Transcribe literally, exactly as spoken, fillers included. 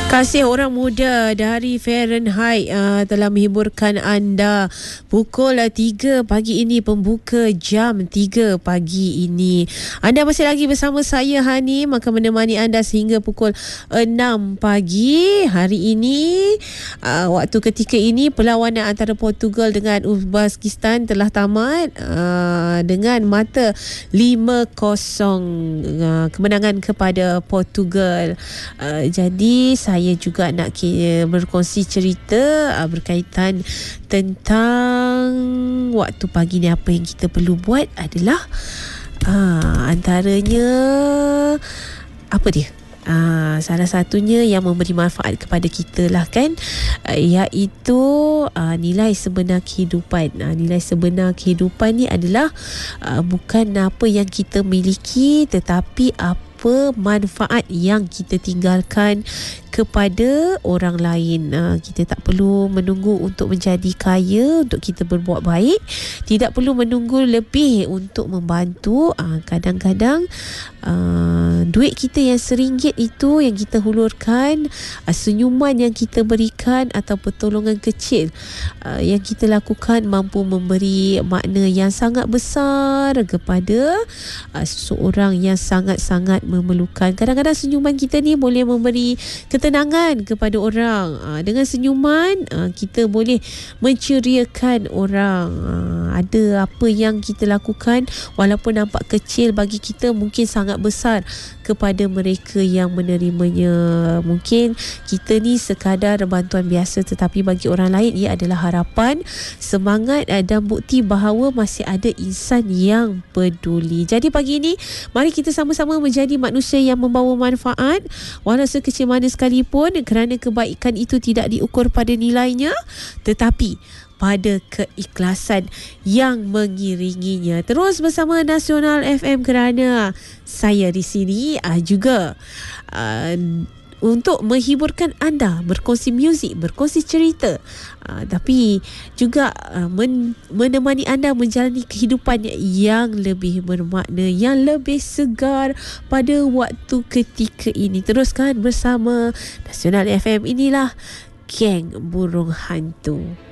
Kasih orang muda dari Fahrenheit uh, telah mehiburkan anda pukul tiga pagi ini, pembuka jam tiga pagi ini. Anda masih lagi bersama saya Hani, maka menemani anda sehingga pukul enam pagi. Hari ini uh, waktu ketika ini perlawanan antara Portugal dengan Uzbekistan telah tamat uh, dengan mata lima kosong, uh, kemenangan kepada Portugal. Uh, jadi saya Saya juga nak berkongsi cerita uh, berkaitan tentang waktu pagi ni. Apa yang kita perlu buat adalah uh, antaranya apa dia? Uh, salah satunya yang memberi manfaat kepada kita lah kan, uh, iaitu uh, nilai sebenar kehidupan. Uh, nilai sebenar kehidupan ni adalah uh, bukan apa yang kita miliki, tetapi apa apa manfaat yang kita tinggalkan kepada orang lain. Uh, kita tak perlu menunggu untuk menjadi kaya untuk kita berbuat baik. Tidak perlu menunggu lebih untuk membantu. Uh, kadang-kadang uh, duit kita yang seringgit itu yang kita hulurkan, uh, senyuman yang kita berikan atau pertolongan kecil uh, yang kita lakukan mampu memberi makna yang sangat besar kepada uh, seseorang yang sangat-sangat memerlukan. Kadang-kadang senyuman kita ni boleh memberi ketenangan kepada orang. Aa, dengan senyuman aa, kita boleh menceriakan orang. Aa, ada apa yang kita lakukan walaupun nampak kecil bagi kita, mungkin sangat besar kepada mereka yang menerimanya. Mungkin kita ni sekadar bantuan biasa, tetapi bagi orang lain ia adalah harapan, semangat dan bukti bahawa masih ada insan yang peduli. Jadi pagi ini mari kita sama-sama menjadi manusia yang membawa manfaat walau sekecil mana sekalipun, kerana kebaikan itu tidak diukur pada nilainya tetapi pada keikhlasan yang mengiringinya. Terus bersama Nasional F M kerana saya di sini uh, juga uh, untuk menghiburkan anda, berkongsi muzik, berkongsi cerita, uh, tapi juga uh, men- menemani anda menjalani kehidupan yang lebih bermakna, yang lebih segar pada waktu ketika ini. Teruskan bersama Nasional F M. Inilah Geng Burung Hantu.